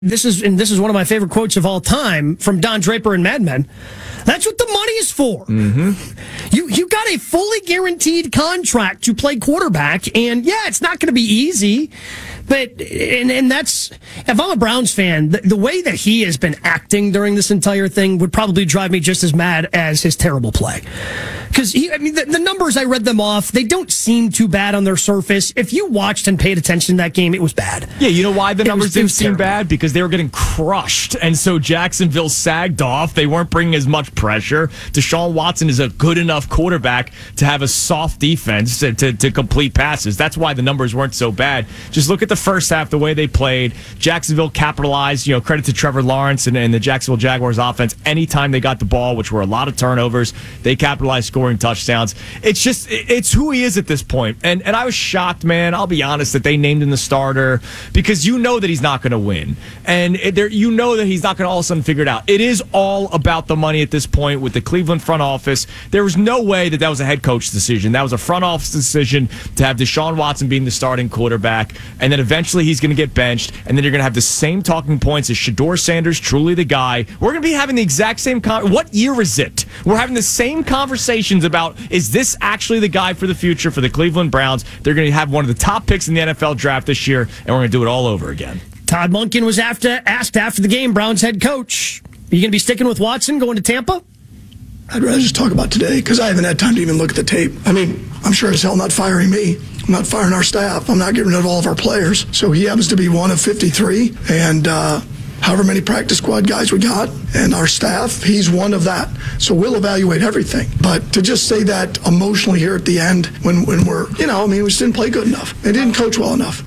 This is one of my favorite quotes of all time from Don Draper in Mad Men. That's what the money is for. Mm-hmm. You got a fully guaranteed contract to play quarterback, and yeah, it's not going to be easy. But and that's, if I'm a Browns fan, the way that he has been acting during this entire thing would probably drive me just as mad as his terrible play. Because the numbers, I read them off, they don't seem too bad on their surface. If you watched and paid attention to that game, it was bad. Yeah, you know why the numbers didn't seem bad? Because they were getting crushed. And so Jacksonville sagged off. They weren't bringing as much pressure. Deshaun Watson is a good enough quarterback to have a soft defense to complete passes. That's why the numbers weren't so bad. Just look at the first half, the way they played. Jacksonville capitalized, credit to Trevor Lawrence and the Jacksonville Jaguars offense. Anytime they got the ball, which were a lot of turnovers, they capitalized scoring touchdowns. It's who he is at this point. And I was shocked, man, I'll be honest, that they named him the starter, because you know that he's not going to win. And you know that he's not going to all of a sudden figure it out. It is all about the money at this point with the Cleveland front office. There was no way that was a head coach decision. That was a front office decision to have Deshaun Watson being the starting quarterback, and then eventually he's going to get benched, and then you're going to have the same talking points as Shedeur Sanders, truly the guy. We're going to be having the exact same what year is it? We're having the same conversations about, is this actually the guy for the future for the Cleveland Browns? They're going to have one of the top picks in the NFL draft this year, and we're going to do it all over again. Todd Monken was asked after the game, Browns head coach, are you going to be sticking with Watson going to Tampa? I'd rather just talk about today because I haven't had time to even look at the tape. I mean, I'm sure as hell not firing me. I'm not firing our staff. I'm not getting rid of all of our players. So he happens to be one of 53. And however many practice squad guys we got and our staff, he's one of that. So we'll evaluate everything. But to just say that emotionally here at the end when we're, we just didn't play good enough. They didn't coach well enough.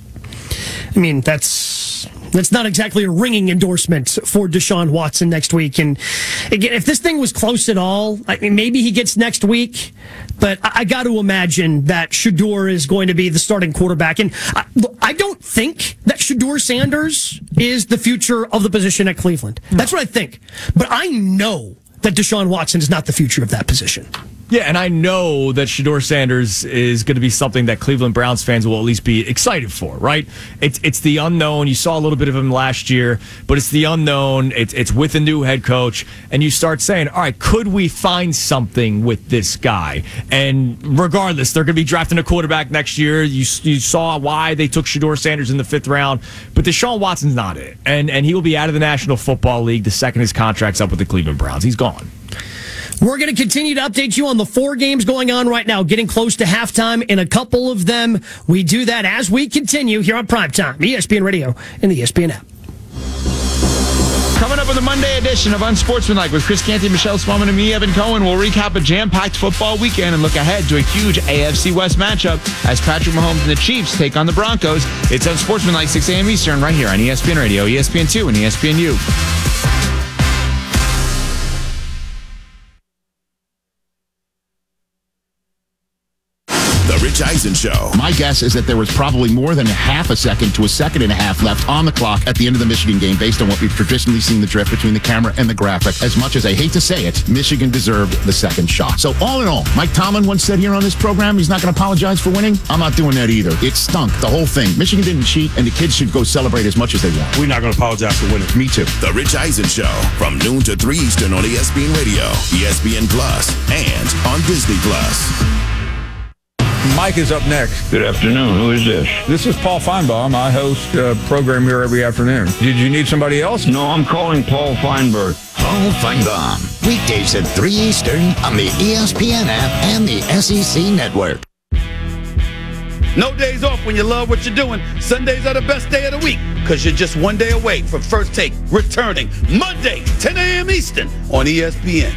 I mean, that's not exactly a ringing endorsement for Deshaun Watson next week. And again, if this thing was close at all, maybe he gets next week. But I got to imagine that Shedeur is going to be the starting quarterback. And I don't think that Shedeur Sanders is the future of the position at Cleveland. No. That's what I think. But I know that Deshaun Watson is not the future of that position. Yeah, and I know that Shedeur Sanders is going to be something that Cleveland Browns fans will at least be excited for, right? It's the unknown. You saw a little bit of him last year, but it's the unknown. It's with a new head coach, and you start saying, all right, could we find something with this guy? And regardless, they're going to be drafting a quarterback next year. You saw why they took Shedeur Sanders in the 5th round, but Deshaun Watson's not it. And he will be out of the National Football League the second his contract's up with the Cleveland Browns. He's gone. We're going to continue to update you on the 4 games going on right now, getting close to halftime in a couple of them. We do that as we continue here on Primetime, ESPN Radio and the ESPN app. Coming up with a Monday edition of Unsportsmanlike with Chris Canty, Michelle Swamman, and me, Evan Cohen. We'll recap a jam-packed football weekend and look ahead to a huge AFC West matchup as Patrick Mahomes and the Chiefs take on the Broncos. It's Unsportsmanlike, 6 a.m. Eastern, right here on ESPN Radio, ESPN2, and ESPNU. Rich Eisen Show. My guess is that there was probably more than a half a second to a second and a half left on the clock at the end of the Michigan game based on what we've traditionally seen the drift between the camera and the graphic. As much as I hate to say it, Michigan deserved the second shot. So all in all, Mike Tomlin once said here on this program he's not going to apologize for winning. I'm not doing that either. It stunk, the whole thing. Michigan didn't cheat, and the kids should go celebrate as much as they want. We're not going to apologize for winning. Me too. The Rich Eisen Show from noon to 3 Eastern on ESPN Radio, ESPN Plus, and on Disney Plus. Mike is up next. Good afternoon. Who is this? This is Paul Feinbaum. I host a program here every afternoon. Did you need somebody else? No, I'm calling Paul Feinberg. Paul Feinbaum. Weekdays at 3 Eastern on the ESPN app and the SEC Network. No days off when you love what you're doing. Sundays are the best day of the week because you're just one day away from First Take returning Monday, 10 a.m. Eastern on ESPN.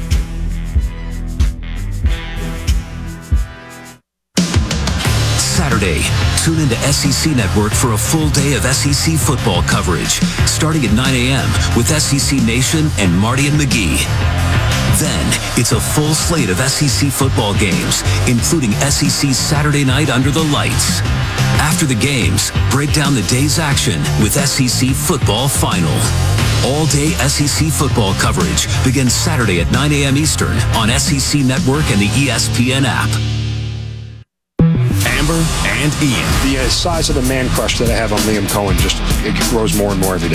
Saturday, tune into SEC Network for a full day of SEC football coverage, starting at 9 a.m. with SEC Nation and Marty and McGee. Then, it's a full slate of SEC football games, including SEC Saturday Night Under the Lights. After the games, break down the day's action with SEC Football Final. All-day SEC football coverage begins Saturday at 9 a.m. Eastern on SEC Network and the ESPN app. Amber and and Ian. The size of the man crush that I have on Liam Cohen just it grows more and more every day.